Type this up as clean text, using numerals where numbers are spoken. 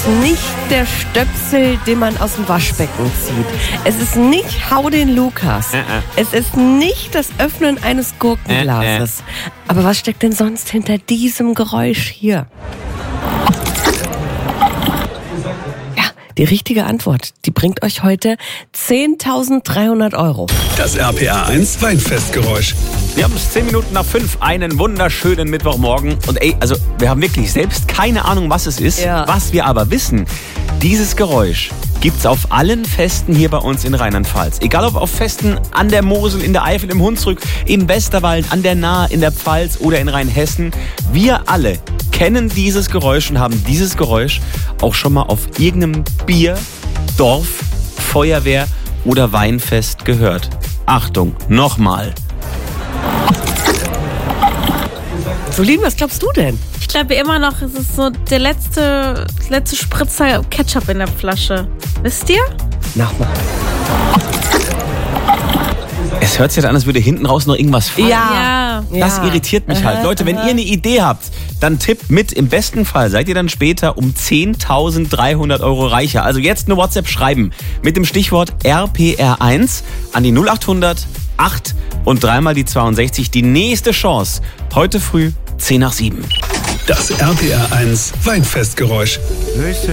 ist nicht der Stöpsel, den man aus dem Waschbecken zieht. Es ist nicht Hau den Lukas. Es ist nicht das Öffnen eines Gurkenglases. Aber was steckt denn sonst hinter diesem Geräusch hier? Die richtige Antwort, die bringt euch heute 10.300 €. Das RPR 1 Weinfestgeräusch. Wir haben es 10 Minuten nach 5, einen wunderschönen Mittwochmorgen. Und also wir haben wirklich selbst keine Ahnung, was es ist. Ja. Was wir aber wissen, dieses Geräusch gibt's auf allen Festen hier bei uns in Rheinland-Pfalz. Egal ob auf Festen an der Mosel, in der Eifel, im Hunsrück, im Westerwald, an der Nahe, in der Pfalz oder in Rheinhessen. Wir alle kennen dieses Geräusch und haben dieses Geräusch auch schon mal auf irgendeinem Bier, Dorf, Feuerwehr oder Weinfest gehört. Achtung, nochmal. Solin, was glaubst du denn? Ich glaube immer noch, es ist so der letzte Spritzer Ketchup in der Flasche. Wisst ihr? Nochmal. Es hört sich jetzt an, als würde hinten raus noch irgendwas fallen. Ja. Das irritiert mich halt. Leute, wenn ihr eine Idee habt, dann tippt mit. Im besten Fall seid ihr dann später um 10.300 € reicher. Also jetzt eine WhatsApp schreiben mit dem Stichwort RPR1 an die 0800 8 und dreimal die 62. Die nächste Chance. Heute früh 6:50. Das RPR 1 Weinfestgeräusch.